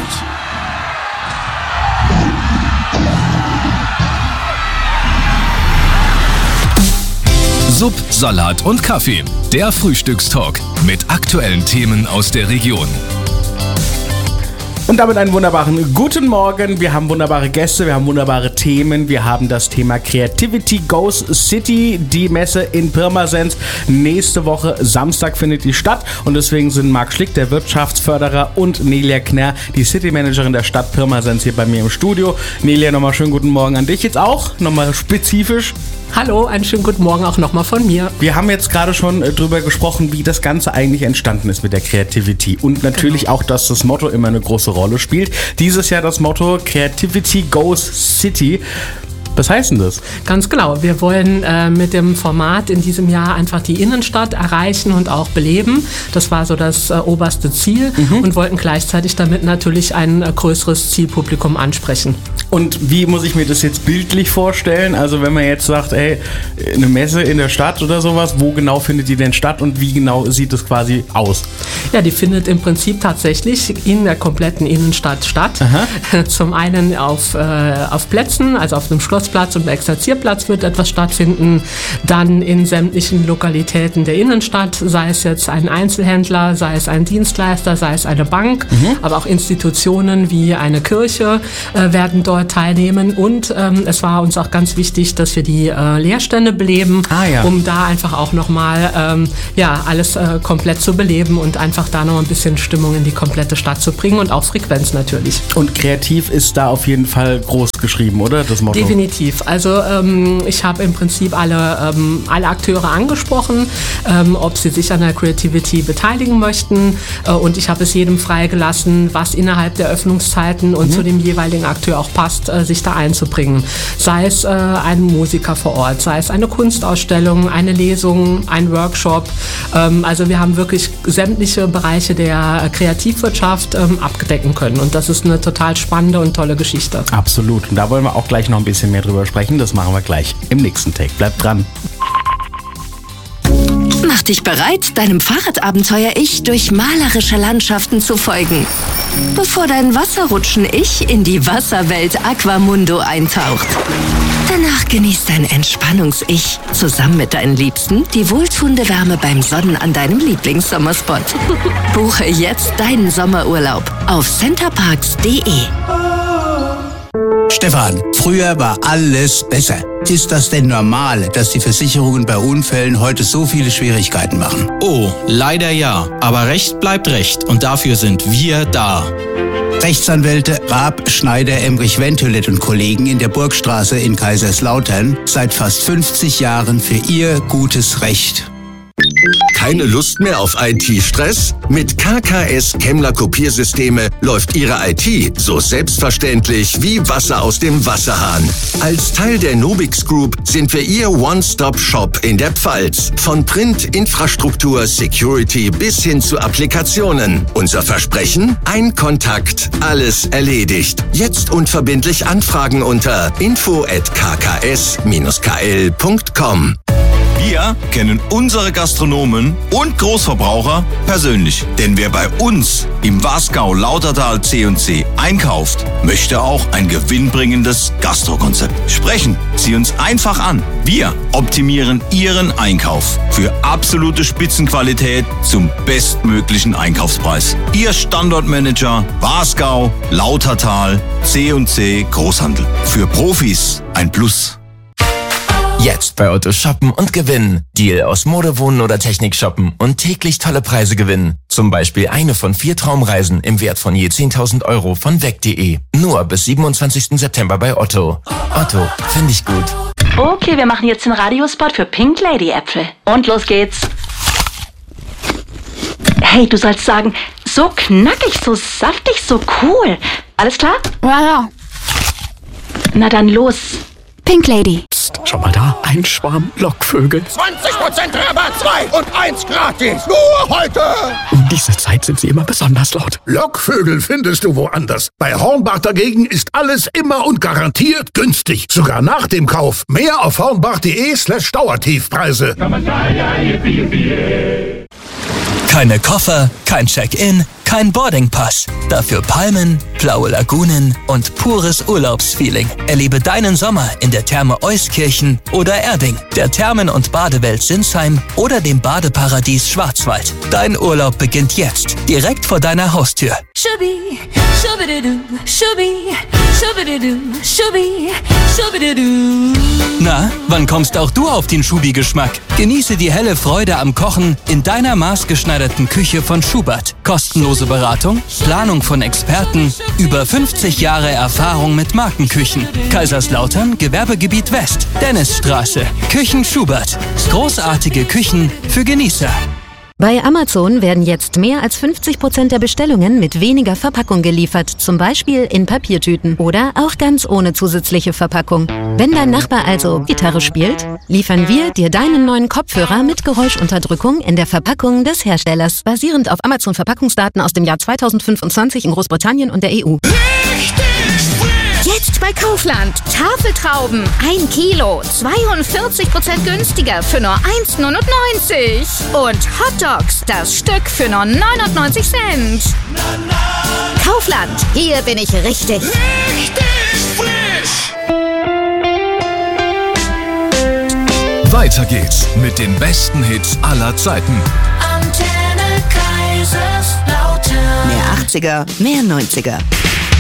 Sub, Salat und Kaffee. Der Frühstückstalk mit aktuellen Themen aus der Region. Und damit einen wunderbaren guten Morgen. Wir haben wunderbare Gäste, wir haben wunderbare Themen. Wir haben das Thema Creativity Goes City, die Messe in Pirmasens. Nächste Woche Samstag findet die statt und deswegen sind Marc Schlick, der Wirtschaftsförderer, und Nelia Knärr, die City-Managerin der Stadt Pirmasens, hier bei mir im Studio. Nelia, nochmal schönen guten Morgen an dich jetzt auch, nochmal spezifisch. Hallo, einen schönen guten Morgen auch nochmal von mir. Wir haben jetzt gerade schon drüber gesprochen, wie das Ganze eigentlich entstanden ist mit der Creativity und natürlich auch, dass das Motto immer eine große Rolle spielt. Dieses Jahr das Motto Creativity Goes City. Was heißt denn das? Ganz genau. Wir wollen mit dem Format in diesem Jahr einfach die Innenstadt erreichen und auch beleben. Das war so das oberste Ziel und wollten gleichzeitig damit natürlich ein größeres Zielpublikum ansprechen. Und wie muss ich mir das jetzt bildlich vorstellen? Also wenn man jetzt sagt, ey, eine Messe in der Stadt oder sowas, wo genau findet die denn statt und wie genau sieht das quasi aus? Ja, die findet im Prinzip tatsächlich in der kompletten Innenstadt statt. Aha. Zum einen auf Plätzen, also auf dem Schlossplatz und Exerzierplatz wird etwas stattfinden. Dann in sämtlichen Lokalitäten der Innenstadt, sei es jetzt ein Einzelhändler, sei es ein Dienstleister, sei es eine Bank, aber auch Institutionen wie eine Kirche werden dort teilnehmen. Und es war uns auch ganz wichtig, dass wir die Leerstände beleben, um da einfach auch nochmal alles komplett zu beleben und einfach da noch ein bisschen Stimmung in die komplette Stadt zu bringen und auch Frequenz natürlich. Und kreativ ist da auf jeden Fall groß geschrieben, oder? Das Motto? Definitiv. Also ich habe im Prinzip alle Akteure angesprochen, ob sie sich an der Creativity beteiligen möchten, und ich habe es jedem freigelassen, was innerhalb der Öffnungszeiten und zu dem jeweiligen Akteur auch passt, sich da einzubringen. Sei es ein Musiker vor Ort, sei es eine Kunstausstellung, eine Lesung, ein Workshop. Also wir haben wirklich sämtliche Bereiche der Kreativwirtschaft abgedecken können und das ist eine total spannende und tolle Geschichte. Absolut. Und da wollen wir auch gleich noch ein bisschen mehr drüber sprechen. Das machen wir gleich im nächsten Take. Bleibt dran. Mach dich bereit, deinem Fahrradabenteuer-Ich durch malerische Landschaften zu folgen, bevor dein Wasserrutschen-Ich in die Wasserwelt Aquamundo eintaucht. Danach genießt dein Entspannungs-Ich zusammen mit deinen Liebsten die wohltuende Wärme beim Sonnen an deinem Lieblingssommerspot. Buche jetzt deinen Sommerurlaub auf centerparks.de. Stefan, früher war alles besser. Ist das denn normal, dass die Versicherungen bei Unfällen heute so viele Schwierigkeiten machen? Oh, leider ja. Aber Recht bleibt Recht und dafür sind wir da. Rechtsanwälte Raab, Schneider, Emrich, Ventolet und Kollegen in der Burgstraße in Kaiserslautern seit fast 50 Jahren für ihr gutes Recht. Keine Lust mehr auf IT-Stress? Mit KKS Kemmler Kopiersysteme läuft Ihre IT so selbstverständlich wie Wasser aus dem Wasserhahn. Als Teil der Nobix Group sind wir Ihr One-Stop-Shop in der Pfalz. Von Print, Infrastruktur, Security bis hin zu Applikationen. Unser Versprechen? Ein Kontakt, alles erledigt. Jetzt unverbindlich anfragen unter info@kks-kl.com. Wir kennen unsere Gastronomen und Großverbraucher persönlich. Denn wer bei uns im Wasgau Lautertal C&C einkauft, möchte auch ein gewinnbringendes Gastrokonzept. Sprechen Sie uns einfach an. Wir optimieren Ihren Einkauf für absolute Spitzenqualität zum bestmöglichen Einkaufspreis. Ihr Standortmanager Wasgau Lautertal C&C Großhandel. Für Profis ein Plus. Jetzt bei Otto shoppen und gewinnen. Deal aus Mode, Wohnen oder Technik shoppen und täglich tolle Preise gewinnen. Zum Beispiel eine von 4 Traumreisen im Wert von je 10.000 Euro von weg.de. Nur bis 27. September bei Otto. Otto, finde ich gut. Okay, wir machen jetzt den Radiospot für Pink Lady Äpfel. Und los geht's. Hey, du sollst sagen, so knackig, so saftig, so cool. Alles klar? Ja. Na dann los. Pink Lady. Psst, schau mal da, ein Schwarm Lockvögel. 20% Rabatt, 2 und 1 gratis. Nur heute. Um diese Zeit sind sie immer besonders laut. Lockvögel findest du woanders. Bei Hornbach dagegen ist alles immer und garantiert günstig. Sogar nach dem Kauf. Mehr auf hornbach.de/Dauertiefpreise. Keine Koffer, kein Check-in, kein Boardingpass. Dafür Palmen, blaue Lagunen und pures Urlaubsfeeling. Erlebe deinen Sommer in der Therme Euskirchen oder Erding, der Thermen- und Badewelt Sinsheim oder dem Badeparadies Schwarzwald. Dein Urlaub beginnt jetzt, direkt vor deiner Haustür. Schubi, schubididu, schubi, schubididu, schubi, schubididu. Na, wann kommst auch du auf den Schubi-Geschmack? Genieße die helle Freude am Kochen in deiner maßgeschneiderten Küche von Schubert. Kostenlose Beratung, Planung von Experten, über 50 Jahre Erfahrung mit Markenküchen. Kaiserslautern, Gewerbegebiet West, Dennisstraße, Küchen Schubert. Großartige Küchen für Genießer. Bei Amazon werden jetzt mehr als 50% der Bestellungen mit weniger Verpackung geliefert, zum Beispiel in Papiertüten oder auch ganz ohne zusätzliche Verpackung. Wenn dein Nachbar also Gitarre spielt, liefern wir dir deinen neuen Kopfhörer mit Geräuschunterdrückung in der Verpackung des Herstellers, basierend auf Amazon-Verpackungsdaten aus dem Jahr 2025 in Großbritannien und der EU. Jetzt bei Kaufland. Tafeltrauben 1 Kilo, 42% günstiger für nur 1,99 €. Und Hotdogs, das Stück für nur 99 Cent. Kaufland, hier bin ich richtig. Weiter geht's mit den besten Hits aller Zeiten. Antenne Kaiserslautern. Mehr 80er, mehr 90er.